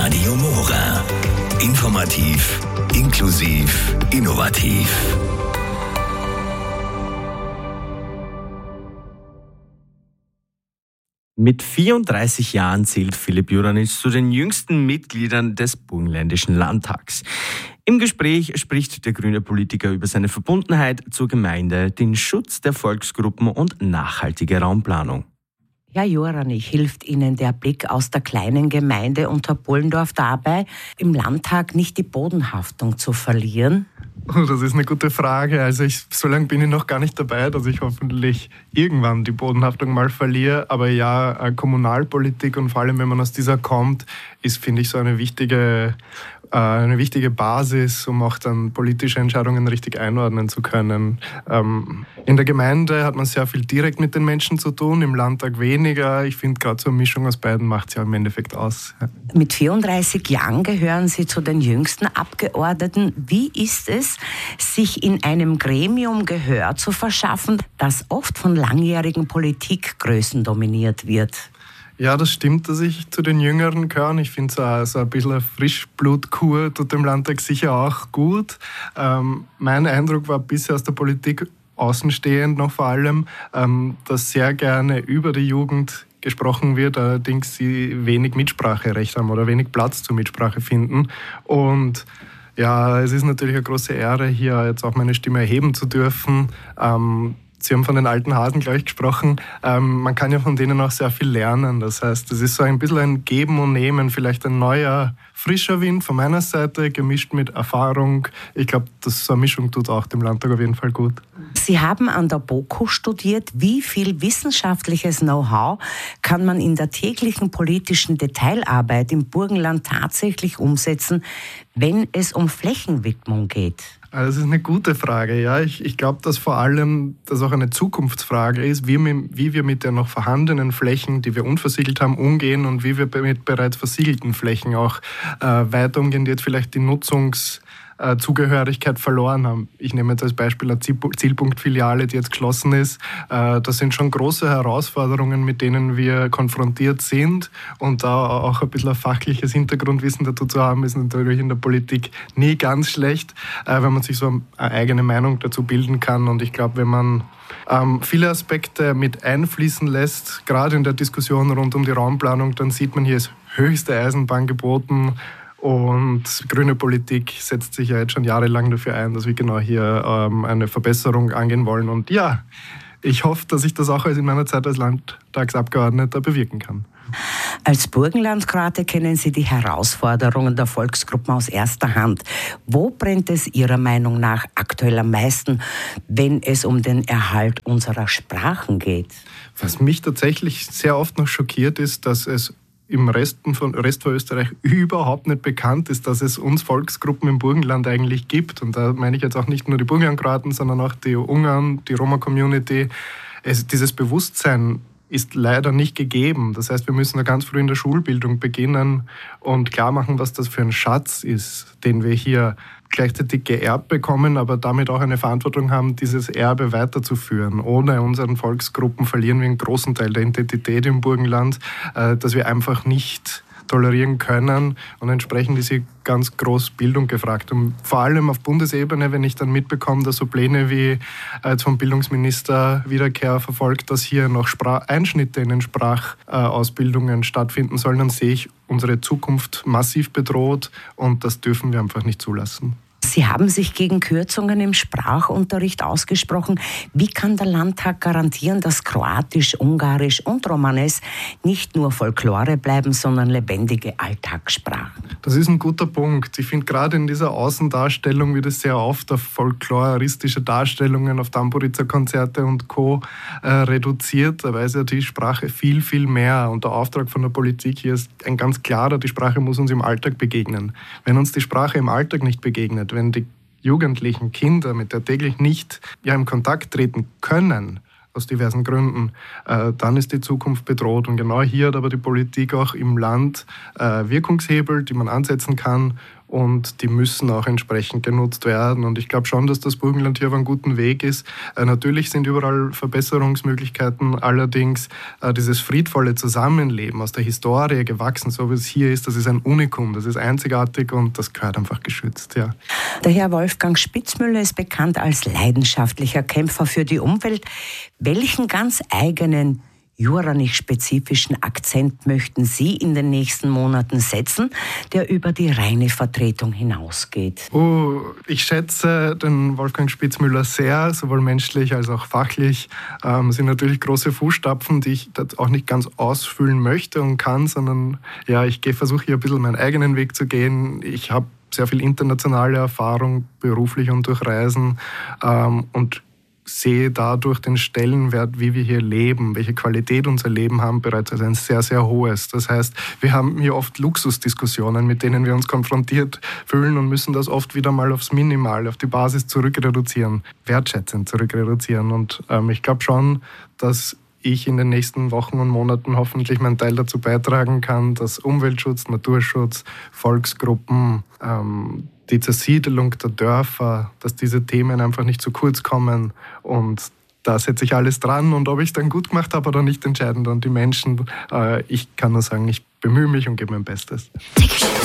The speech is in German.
Radio Mora. Informativ, inklusiv, innovativ. Mit 34 Jahren zählt Philipp Juranitsch zu den jüngsten Mitgliedern des Burgenländischen Landtags. Im Gespräch spricht der grüne Politiker über seine Verbundenheit zur Gemeinde, den Schutz der Volksgruppen und nachhaltige Raumplanung. Herr Juranitsch, hilft Ihnen der Blick aus der kleinen Gemeinde Unterpollendorf dabei, im Landtag nicht die Bodenhaftung zu verlieren? Das ist eine gute Frage. Also so lange bin ich noch gar nicht dabei, dass ich hoffentlich irgendwann die Bodenhaftung mal verliere. Aber ja, Kommunalpolitik und vor allem, wenn man aus dieser kommt, ist, finde ich, so eine wichtige Basis, um auch dann politische Entscheidungen richtig einordnen zu können. In der Gemeinde hat man sehr viel direkt mit den Menschen zu tun, im Landtag weniger. Ich finde, gerade so eine Mischung aus beiden macht es ja im Endeffekt aus. Ja. Mit 34 Jahren gehören Sie zu den jüngsten Abgeordneten. Wie ist es, sich in einem Gremium Gehör zu verschaffen, das oft von langjährigen Politikgrößen dominiert wird? Ja, das stimmt, dass ich zu den Jüngeren gehöre. Ich finde so ein bisschen eine Frischblutkur tut dem Landtag sicher auch gut. Mein Eindruck war bisher aus der Politik außenstehend noch vor allem, dass sehr gerne über die Jugend gesprochen wird, allerdings sie wenig Mitspracherecht haben oder wenig Platz zur Mitsprache finden. Und ja, es ist natürlich eine große Ehre, hier jetzt auch meine Stimme erheben zu dürfen. Sie haben von den alten Hasen, glaube ich, gesprochen. Man kann ja von denen auch sehr viel lernen. Das heißt, es ist so ein bisschen ein Geben und Nehmen, vielleicht ein neuer, frischer Wind von meiner Seite, gemischt mit Erfahrung. Ich glaube, so eine Mischung tut auch dem Landtag auf jeden Fall gut. Sie haben an der BOKU studiert. Wie viel wissenschaftliches Know-how kann man in der täglichen politischen Detailarbeit im Burgenland tatsächlich umsetzen, wenn es um Flächenwidmung geht? Das ist eine gute Frage. Ja, ich glaube, dass vor allem das auch eine Zukunftsfrage ist, wie wir mit den noch vorhandenen Flächen, die wir unversiegelt haben, umgehen und wie wir mit bereits versiegelten Flächen auch weiter umgehen, die jetzt vielleicht die Nutzungszugehörigkeit verloren haben. Ich nehme jetzt als Beispiel eine Zielpunktfiliale, die jetzt geschlossen ist. Das sind schon große Herausforderungen, mit denen wir konfrontiert sind. Und da auch ein bisschen ein fachliches Hintergrundwissen dazu zu haben, ist natürlich in der Politik nie ganz schlecht, wenn man sich so eine eigene Meinung dazu bilden kann. Und ich glaube, wenn man viele Aspekte mit einfließen lässt, gerade in der Diskussion rund um die Raumplanung, dann sieht man, hier ist höchste Eisenbahn geboten. Und grüne Politik setzt sich ja jetzt schon jahrelang dafür ein, dass wir genau hier eine Verbesserung angehen wollen. Und ja, ich hoffe, dass ich das auch in meiner Zeit als Landtagsabgeordneter bewirken kann. Als Burgenlandgrate kennen Sie die Herausforderungen der Volksgruppen aus erster Hand. Wo brennt es Ihrer Meinung nach aktuell am meisten, wenn es um den Erhalt unserer Sprachen geht? Was mich tatsächlich sehr oft noch schockiert ist, dass es im Rest von Österreich überhaupt nicht bekannt ist, dass es uns Volksgruppen im Burgenland eigentlich gibt. Und da meine ich jetzt auch nicht nur die Burgenlandgraten, sondern auch die Ungarn, die Roma-Community. Dieses Bewusstsein ist leider nicht gegeben. Das heißt, wir müssen da ganz früh in der Schulbildung beginnen und klar machen, was das für ein Schatz ist, den wir hier gleichzeitig geerbt bekommen, aber damit auch eine Verantwortung haben, dieses Erbe weiterzuführen. Ohne unseren Volksgruppen verlieren wir einen großen Teil der Identität im Burgenland, dass wir einfach nicht tolerieren können, und entsprechend ist hier ganz groß Bildung gefragt. Und vor allem auf Bundesebene, wenn ich dann mitbekomme, dass so Pläne wie jetzt vom Bildungsminister Wiederkehr verfolgt, dass hier noch Einschnitte in den Sprachausbildungen stattfinden sollen, dann sehe ich unsere Zukunft massiv bedroht, und das dürfen wir einfach nicht zulassen. Sie haben sich gegen Kürzungen im Sprachunterricht ausgesprochen. Wie kann der Landtag garantieren, dass Kroatisch, Ungarisch und Romanes nicht nur Folklore bleiben, sondern lebendige Alltagssprachen? Das ist ein guter Punkt. Ich finde, gerade in dieser Außendarstellung wird es sehr oft auf folkloristische Darstellungen, auf Tamburica-Konzerte und Co. Reduziert. Dabei ist ja die Sprache viel, viel mehr. Und der Auftrag von der Politik hier ist ein ganz klarer: Die Sprache muss uns im Alltag begegnen. Wenn uns die Sprache im Alltag nicht begegnet, wenn die jugendlichen Kinder mit der täglich nicht in Kontakt treten können, aus diversen Gründen, dann ist die Zukunft bedroht. Und genau hier hat aber die Politik auch im Land Wirkungshebel, die man ansetzen kann, und die müssen auch entsprechend genutzt werden. Und ich glaube schon, dass das Burgenland hier auf einem guten Weg ist. Natürlich sind überall Verbesserungsmöglichkeiten, allerdings dieses friedvolle Zusammenleben aus der Historie gewachsen, so wie es hier ist, das ist ein Unikum, das ist einzigartig und das gehört einfach geschützt. Ja. Der Herr Wolfgang Spitzmüller ist bekannt als leidenschaftlicher Kämpfer für die Umwelt. Welchen ganz eigenen Juranisch-spezifischen Akzent möchten Sie in den nächsten Monaten setzen, der über die reine Vertretung hinausgeht? Ich schätze den Wolfgang Spitzmüller sehr, sowohl menschlich als auch fachlich. Es sind natürlich große Fußstapfen, die ich auch nicht ganz ausfüllen möchte und kann, sondern ja, ich versuche hier ein bisschen meinen eigenen Weg zu gehen. Ich habe sehr viel internationale Erfahrung, beruflich und durch Reisen, und sehe dadurch den Stellenwert, wie wir hier leben, welche Qualität unser Leben haben, bereits als ein sehr, sehr hohes. Das heißt, wir haben hier oft Luxusdiskussionen, mit denen wir uns konfrontiert fühlen und müssen das oft wieder mal aufs Minimal, auf die Basis zurückreduzieren, wertschätzend zurückreduzieren. Und ich glaube schon, dass ich in den nächsten Wochen und Monaten hoffentlich meinen Teil dazu beitragen kann, dass Umweltschutz, Naturschutz, Volksgruppen, die Zersiedelung der Dörfer, dass diese Themen einfach nicht zu kurz kommen. Und da setze ich alles dran. Und ob ich es dann gut gemacht habe oder nicht, entscheiden dann die Menschen. Ich kann nur sagen, ich bemühe mich und gebe mein Bestes.